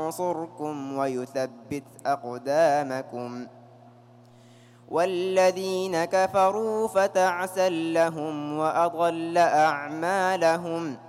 ينصركم ويثبت أقدامكم والذين كفروا فتعسا لهم وأضل أعمالهم